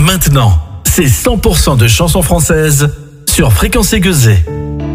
Maintenant, c'est 100% de chansons françaises sur Fréquence Aiguësée.